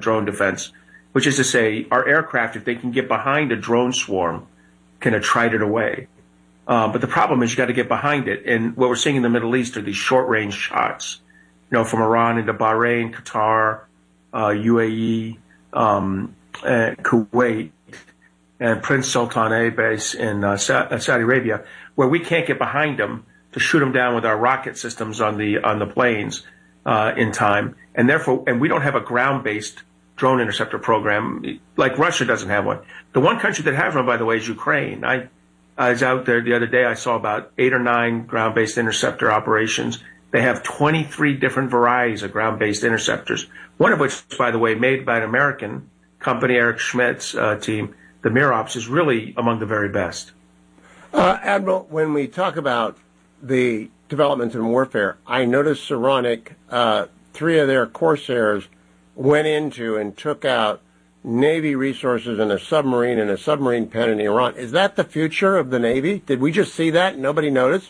drone defense, which is to say our aircraft, if they can get behind a drone swarm, can attrite it away. But the problem is you got to get behind it. And what we're seeing in the Middle East are these short-range shots, from Iran into Bahrain, Qatar, UAE, Kuwait, and Prince Sultan Air Base in Saudi Arabia, where we can't get behind them to shoot them down with our rocket systems on the planes in time. And therefore, we don't have a ground-based drone interceptor program like Russia doesn't have one. The one country that has one, by the way, is Ukraine. I was out there the other day. I saw about 8 or 9 ground-based interceptor operations. They have 23 different varieties of ground-based interceptors, one of which, by the way, made by an American company, Eric Schmidt's team. The Mirops is really among the very best. Admiral, when we talk about the developments in warfare, I noticed Saronic, 3 of their Corsairs went into and took out Navy resources in a submarine pen in Iran. Is that the future of the Navy? Did we just see that and nobody noticed?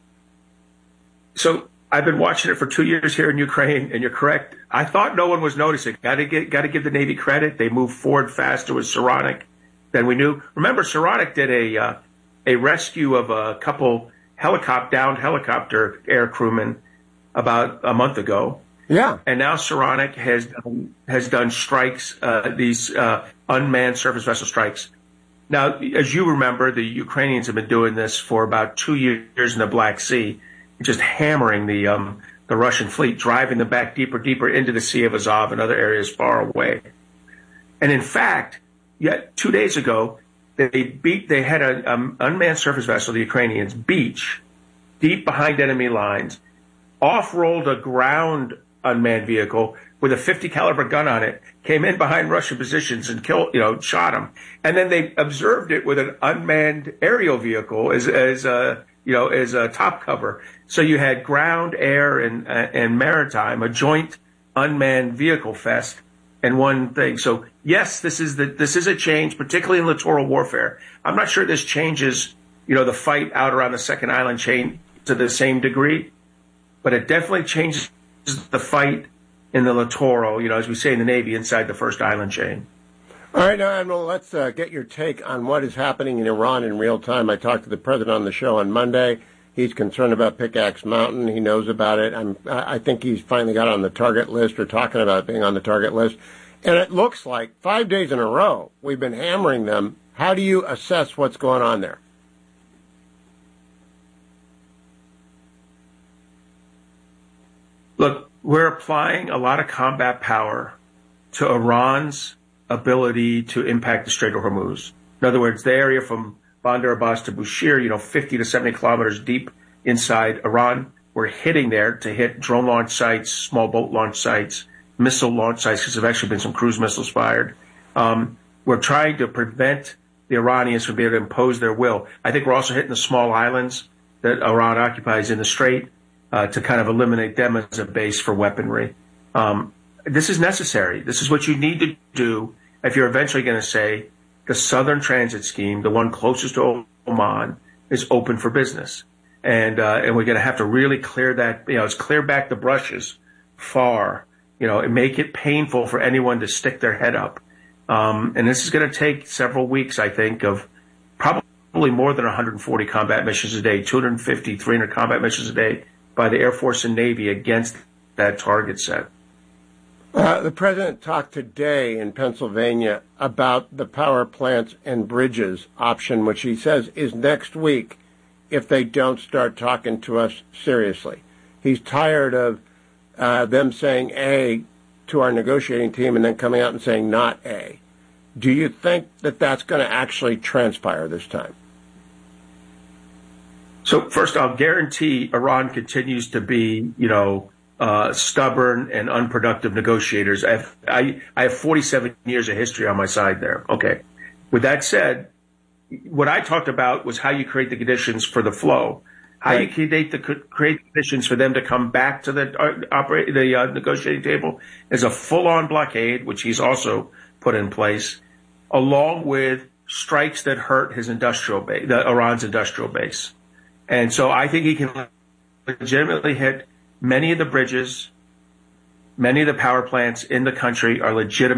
So I've been watching it for 2 years here in Ukraine, and you're correct. I thought no one was noticing. Got to give the Navy credit. They moved forward faster with Saronic than we knew. Remember, Saronic did a rescue of a couple downed helicopter air crewmen about a month ago. Yeah. And now Saronic has done strikes, these unmanned surface vessel strikes. Now, as you remember, the Ukrainians have been doing this for about 2 years in the Black Sea, just hammering the Russian fleet, driving them back deeper into the Sea of Azov and other areas far away. And in fact, yet 2 days ago, they had an unmanned surface vessel, the Ukrainians, beach deep behind enemy lines, off-rolled a ground unmanned vehicle with a 50 caliber gun on it, came in behind Russian positions and shot them. And then they observed it with an unmanned aerial vehicle as a top cover. So you had ground, air, and maritime, a joint unmanned vehicle fest, and one thing. So yes, this is a change, particularly in littoral warfare. I'm not sure this changes, the fight out around the second island chain to the same degree, but it definitely changes the fight in the littoral, as we say in the Navy, inside the first island chain. All right, now, Admiral, let's get your take on what is happening in Iran in real time. I talked to the president on the show on Monday. He's concerned about Pickaxe Mountain. He knows about it. I think he's finally got on the target list, or talking about being on the target list. And it looks like 5 days in a row we've been hammering them. How do you assess what's going on there? Look, we're applying a lot of combat power to Iran's ability to impact the Strait of Hormuz. In other words, the area from Bandar Abbas to Bushehr, 50 to 70 kilometers deep inside Iran. We're hitting there to hit drone launch sites, small boat launch sites, missile launch sites, because there have actually been some cruise missiles fired. We're trying to prevent the Iranians from being able to impose their will. I think we're also hitting the small islands that Iran occupies in the Strait to kind of eliminate them as a base for weaponry. This is necessary. This is what you need to do if you're eventually going to say the Southern Transit Scheme, the one closest to Oman, is open for business. And we're going to have to really clear that, clear back the brushes far, and make it painful for anyone to stick their head up. And this is going to take several weeks, I think, of probably more than 140 combat missions a day, 250, 300 combat missions a day by the Air Force and Navy against that target set. The president talked today in Pennsylvania about the power plants and bridges option, which he says is next week if they don't start talking to us seriously. He's tired of them saying A to our negotiating team and then coming out and saying not A. Do you think that that's going to actually transpire this time? So first, I'll guarantee Iran continues to be, stubborn and unproductive negotiators. I have 47 years of history on my side there. Okay. With that said, what I talked about was how you create the conditions for the flow, how you create conditions for them to come back to the negotiating table as a full-on blockade, which he's also put in place, along with strikes that hurt his industrial base, Iran's industrial base. And so I think he can legitimately hit many of the bridges, many of the power plants in the country are legitimate.